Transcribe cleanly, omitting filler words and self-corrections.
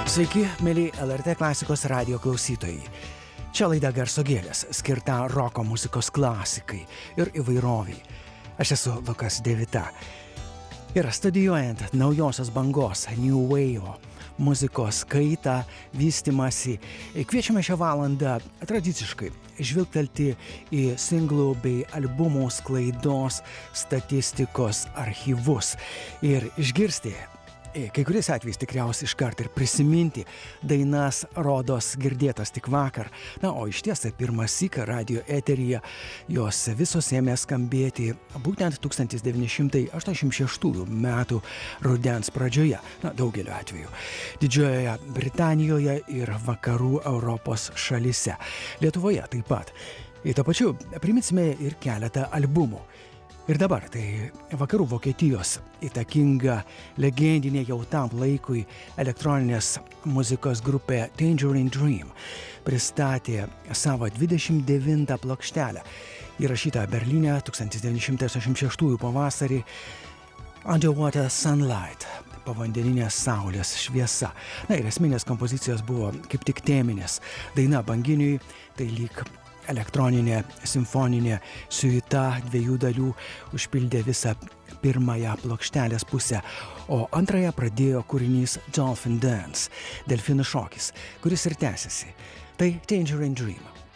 Sveiki, mėly LRT klasikos radijo klausytojai. Čia laida Garso gėlės, skirta roko muzikos klasikai ir įvairoviai. Aš esu Lukas Devita. Ir studijuojant naujosios bangos New Wave muzikos kaitą, vystimąsi, kviečiame šią valandą tradiciškai žvilgtelti į singlų bei albumų sklaidos statistikos archyvus ir išgirsti, kai kuriais atvejais tikriausiai iškart ir prisiminti dainas rodos girdėtas tik vakar. Na, o iš ties pirmą syką radio eteryje jos visos ėmė skambėti būtent 1986 metų rudens pradžioje, na, daugeliu atveju, Didžiojoje Britanijoje ir vakarų Europos šalyse. Lietuvoje taip pat. Ir tuo pačiu priminsime ir keletą albumų. Ir dabar tai vakarų Vokietijos įtakinga legendinė jau tam laikui elektroninės muzikos grupė Tangerine Dream pristatė savo 29 plokštelę, įrašytą Berlyne 1986 pavasarį, Underwater Sunlight, povandeninės saulės šviesa. Na ir esminės kompozicijos buvo kaip tik teminės. Daina banginiui, tai lyg elektroninė simfoninė siuita dviejų dalių užpildė visą pirmąją plokštelės pusę, o antrąją pradėjo kūrinys Dolphin Dance, delfinų šokis, kuris ir tęsiasi. Tai Tangerine Dream.